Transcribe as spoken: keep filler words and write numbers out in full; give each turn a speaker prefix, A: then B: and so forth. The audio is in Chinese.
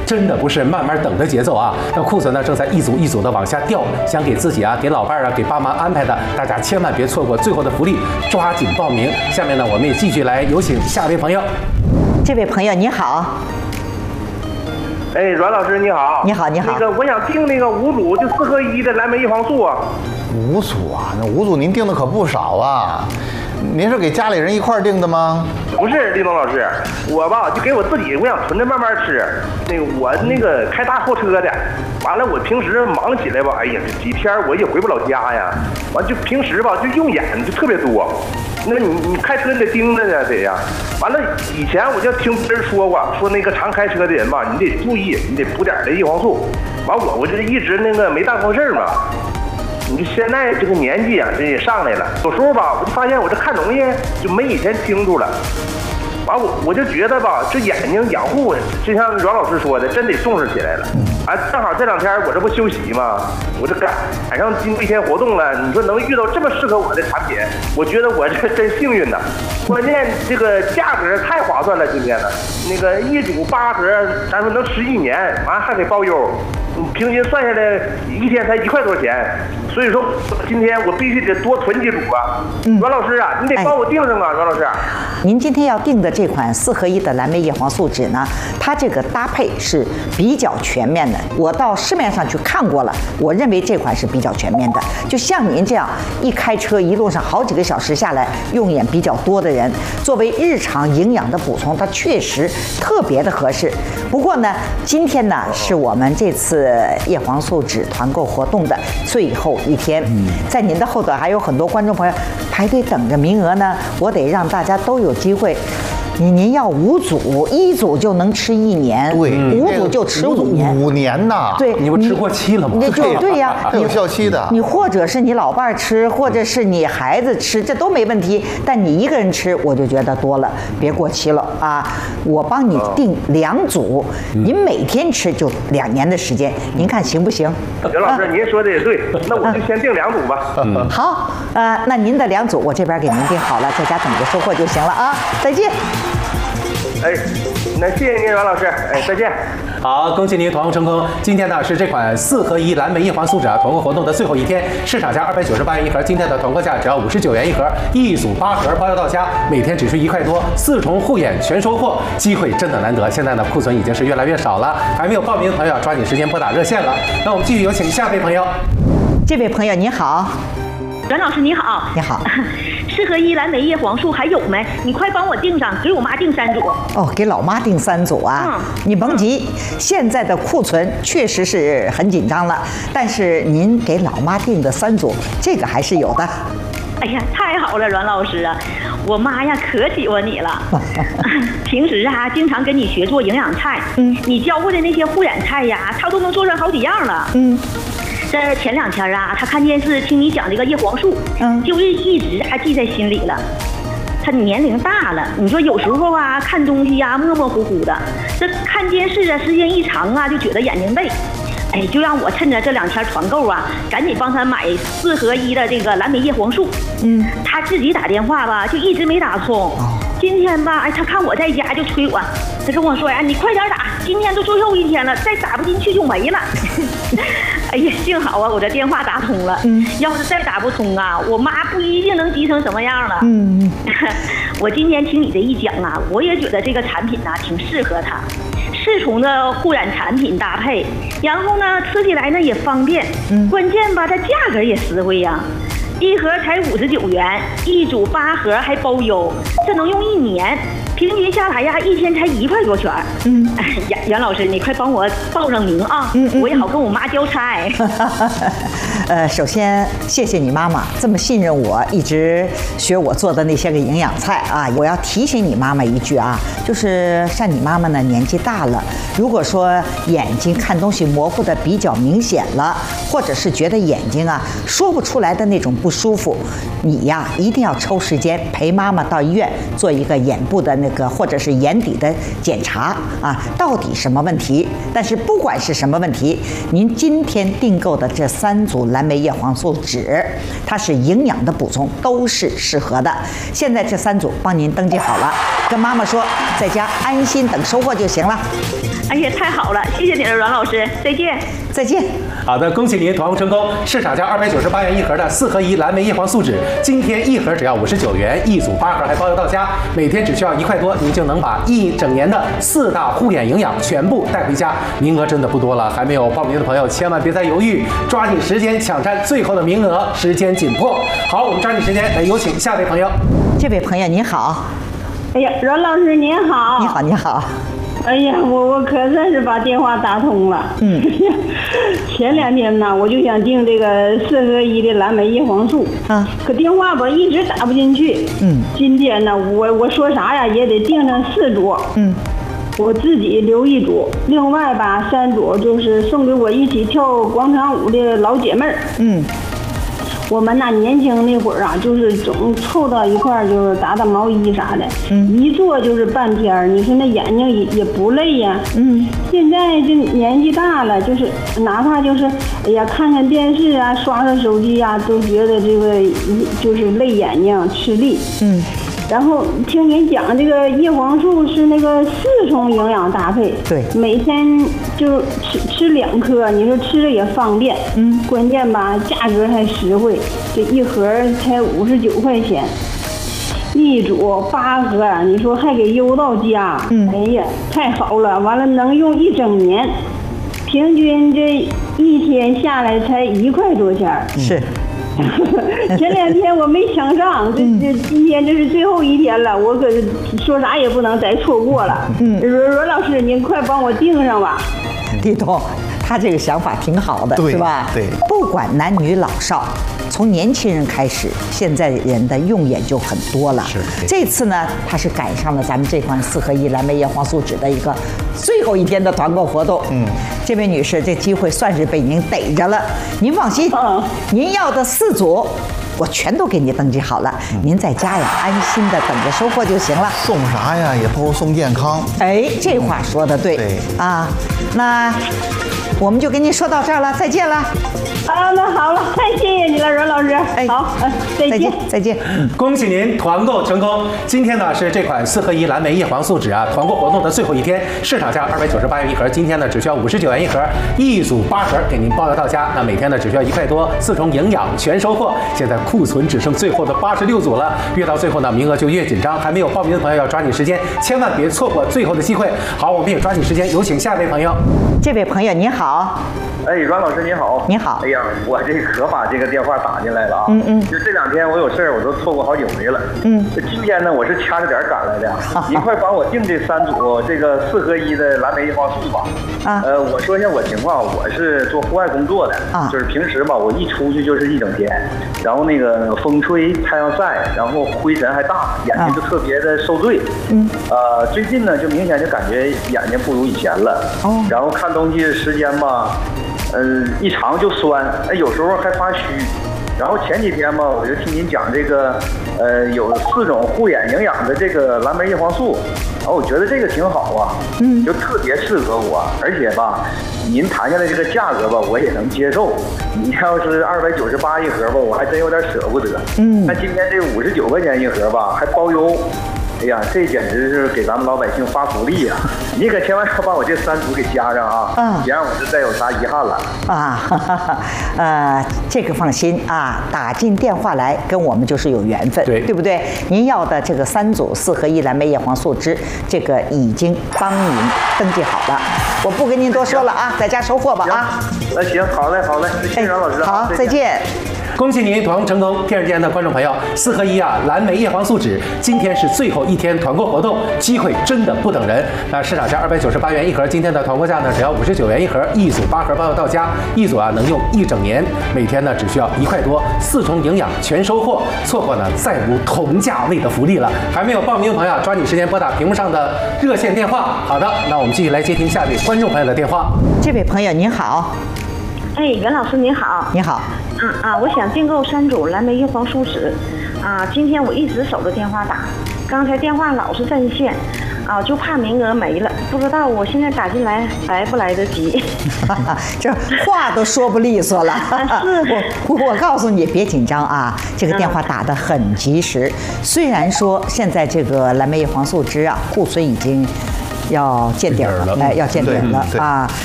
A: 真的不是慢慢等的节奏啊。那库存呢正在一组一组的往下掉，想给自己啊、给老伴儿啊、给爸妈安排的，大家千万别错过最后的福利，抓紧报名。下面呢，我们也继续来有请下位朋友。
B: 这位朋友你好。
C: 哎，阮老师你好。
B: 你好，你好。
C: 那个，我想订那个五组就四合一的蓝莓叶黄素啊。
D: 五组啊，那五组您订的可不少啊。您是给家里人一块儿订的吗？
C: 不是，李东老师，我吧就给我自己，我想囤着慢慢吃。那个我那个开大货车的，完了我平时忙起来吧，哎呀，这几天我也回不了家呀。完就平时吧就用眼就特别多。那你你开车你得盯着呢，得呀。完了，以前我就听别人说过，说那个常开车的人吧，你得注意，你得补点的叶黄素。完我我这一直那个没当回事儿嘛。你现在这个年纪啊，这也上来了，有时候吧，我就发现我这看东西就没以前清楚了。完我我就觉得吧，这眼睛养护，就像阮老师说的，真得重视起来了。啊，正好这两天我这不休息嘛，我这赶赶上经过一天活动了，你说能遇到这么适合我的产品，我觉得我这真幸运呐。关键这个价格太划算了，今天呢，那个一组八盒，咱说能吃一年，完还给包邮。平均算下来一天才一块多钱，所以说今天我必须得多囤几组啊。嗯，阮老师啊，你得帮我订上啊，阮老师。
B: 您今天要订的这款四合一的蓝莓叶黄素酯呢，它这个搭配是比较全面的。我到市面上去看过了，我认为这款是比较全面的。就像您这样一开车一路上好几个小时下来，用眼比较多的人，作为日常营养的补充，它确实特别的合适。不过呢，今天呢是我们这次叶黄素酯团购活动的最后一天，在您的后头还有很多观众朋友排队等着名额呢，我得让大家都有机会。您您要五组，一组就能吃一年，
D: 对，
B: 五组就吃五年，
D: 五年呐，
B: 对，
A: 你不吃过期了吗？
B: 你就对呀，
D: 还有效期的。
B: 你或者是你老伴儿吃，或者是你孩子吃，这都没问题。但你一个人吃，我就觉得多了，别过期了啊！我帮你订两组，您每天吃就两年的时间，您看行不行？
C: 袁老师，您说的也对，那我就先订两组吧。
B: 嗯，好，呃，那您的两组我这边给您订好了，在家等着收货就行了啊！再见。
C: 哎，那谢谢您，阮老师。哎，再见。
A: 好，恭喜您团购成功。今天呢是这款四合一蓝莓叶黄素酯啊团购活动的最后一天，市场价二百九十八元一盒，今天的团购价只要五十九元一盒，一组八盒包邮到家，每天只需一块多，四重护眼全收货，机会真的难得。现在呢库存已经是越来越少了，还没有报名的朋友要抓紧时间拨打热线了。那我们继续有请下位朋友。
B: 这位朋友你好。
E: 阮老师你好。
B: 你好。
E: 四合一蓝莓叶黄素还有没？你快帮我订上，给我妈订三组。
B: 哦，给老妈订三组啊？嗯，你甭急，现在的库存确实是很紧张了，但是您给老妈订的三组，这个还是有的。
E: 哎呀，太好了，阮老师啊，我妈呀可喜欢你了。平时啊，经常跟你学做营养菜，嗯，你教过的那些护眼菜呀，她都能做上好几样了。嗯。这前两天啊，他看电视听你讲这个叶黄素，嗯，就一一直还记在心里了。他年龄大了，你说有时候啊看东西呀模模糊糊的，这看电视啊时间一长啊就觉得眼睛累，哎，就让我趁着这两天团购啊，赶紧帮他买四合一的这个蓝莓叶黄素。嗯，他自己打电话吧就一直没打通。今天吧，哎，他看我在家就催我，他跟我说呀，你快点打，今天都最后一天了，再打不进去就没了。哎呀，幸好啊，我这电话打通了。嗯，要是再打不通啊，我妈不一定能急成什么样了。嗯，我今天听你这一讲啊，我也觉得这个产品呢、啊、挺适合她。四重的护眼产品搭配，然后呢吃起来呢也方便，嗯，关键吧它价格也实惠呀、啊。一盒才五十九元，一组八盒还包邮，这能用一年，平均下来呀，一天才一块多钱。嗯，袁袁老师，你快帮我报上名啊，嗯嗯、我也好跟我妈交差。
B: 呃，首先谢谢你妈妈这么信任我，一直学我做的那些个营养菜啊。我要提醒你妈妈一句啊，就是像你妈妈呢年纪大了，如果说眼睛看东西模糊的比较明显了，或者是觉得眼睛啊说不出来的那种不舒服，你呀一定要抽时间陪妈妈到医院做一个眼部的那个或者是眼底的检查啊，到底什么问题？但是不管是什么问题，您今天订购的这三组蓝莓叶黄素酯，它是营养的补充，都是适合的。现在这三组帮您登记好了，跟妈妈说，在家安心等收货就行了。
E: 哎呀，太好了，谢谢你了，阮老师，再见。
B: 再见。
A: 好的，恭喜您团购成功！市场价二百九十八元一盒的四合一蓝莓叶黄素酯，今天一盒只要五十九元，一组八盒还包邮到家，每天只需要一块多，您就能把一整年的四大护眼营养全部带回家。名额真的不多了，还没有报名的朋友千万别再犹豫，抓紧时间抢占最后的名额，时间紧迫。好，我们抓紧时间来有请下位朋友。
B: 这位朋友您好。
F: 哎呀，阮老师您好。
B: 你好，你好。
F: 哎呀，我我可算是把电话打通了。嗯，前两天呢，我就想订这个四合一的蓝莓叶黄素啊，可电话吧一直打不进去。嗯，今天呢，我我说啥呀也得订上四组。嗯，我自己留一组，另外吧三组就是送给我一起跳广场舞的老姐妹儿。嗯。我们那年轻那会儿啊，就是总凑到一块儿，就是打打毛衣啥的，嗯，一坐就是半天儿。你说那眼睛也也不累呀，嗯。现在这年纪大了，就是哪怕就是，哎呀，看看电视啊，刷刷手机呀、啊，都觉得这个就是累眼睛、吃力，嗯。然后听您讲，这个叶黄素是那个四重营养搭配，对，每天就吃吃两颗，你说吃着也方便，嗯，关键吧，价格还实惠，这一盒才五十九块钱，一组八盒，你说还给邮到家，嗯，哎呀，太好了，完了能用一整年，平均这一天下来才一块多钱，是。前两天我没抢上，这这今天这是最后一天了，我可是说啥也不能再错过了。嗯，阮阮老师，您快帮我订上吧。
B: 李东，他这个想法挺好的，是吧？对，不管男女老少，从年轻人开始，现在人的用眼就很多了。是，这次呢，他是赶上了咱们这款四合一蓝莓叶黄素酯的一个最后一天的团购活动。嗯，这位女士，这机会算是被您逮着了。您放心，嗯，您要的四组。我全都给你登记好了，嗯、您在家呀，安心的等着收货就行了。
D: 送啥呀，也不如送健康。
B: 哎，这话说的对。对啊，那我们就跟您说到这儿了，再见了。
F: 啊，那好了，太谢谢你了，阮老师。哎，好，嗯，再见，
B: 再见。
A: 嗯，恭喜您团购成功！今天呢是这款四合一蓝莓叶黄素酯啊团购活动的最后一天，市场价二百九十八元一盒，今天呢只需要五十九元一盒，一组八盒给您包邮到家。那每天呢只需要一块多，四重营养全收获。现在库存只剩最后的八十六组了，越到最后呢名额就越紧张。还没有报名的朋友要抓紧时间，千万别错过最后的机会。好，我们也抓紧时间，有请下一位朋友。
B: 这位朋友您好。
C: 哎，阮老师你好。
B: 你好。
C: 哎呀，我这可把这个电话打进来了啊。嗯嗯。就这两天我有事儿，我都错过好几回了。嗯。今天呢，我是掐着点赶来的。您快帮我订这三组这个四合一的蓝莓叶黄素吧。啊。呃，我说一下我情况，我是做户外工作的。啊。就是平时吧，我一出去就是一整天，然后那个风吹、太阳晒，然后灰尘还大，眼睛就特别的受罪。嗯。呃，最近呢，就明显就感觉眼睛不如以前了。哦。然后看东西时间吧。嗯，一长就酸，哎，有时候还发虚。然后前几天嘛，我就听您讲这个，呃，有四种护眼营养的这个蓝莓叶黄素，啊，我觉得这个挺好啊，嗯，就特别适合我，而且吧，您谈下来这个价格吧，我也能接受。你要是二百九十八一盒吧，我还真有点舍不得。嗯，那今天这五十九块钱一盒吧，还包邮。哎呀，这简直是给咱们老百姓发福利呀！你可千万要把我这三组给加上啊，嗯，别让我这再有啥遗憾了
B: 啊！哈哈哈，呃，这个放心啊，打进电话来跟我们就是有缘分，对对不对？您要的这个三组四合一蓝莓叶黄素酯，这个已经帮您登记好了，我不跟您多说了啊，在家收货吧啊！
C: 那行，好嘞，好嘞，谢谢阮老师，
B: 好，再见。
A: 恭喜您团购成功！电视间的观众朋友，四合一啊蓝莓叶黄素酯，今天是最后一天团购活动，机会真的不等人。那市场价二百九十八元一盒，今天的团购价呢只要五十九元一盒，一组八盒包邮到家，一组啊能用一整年，每天呢只需要一块多，四重营养全收获，错过呢再无同价位的福利了。还没有报名的朋友，抓紧时间拨打屏幕上的热线电话。好的，那我们继续来接听下一位观众朋友的电话。
B: 这位朋友您好。
E: 哎，袁老师您好。
B: 你好。
E: 嗯啊，我想订购三组蓝莓叶黄素酯，啊，今天我一直守着电话打，刚才电话老是占线，啊，就怕名额没了，不知道我现在打进来来不来得及。
B: 这话都说不利索了。我我告诉你，别紧张啊，这个电话打得很及时。虽然说现在这个蓝莓叶黄素酯啊，库存已经要见底儿了，哎，要见底儿了啊！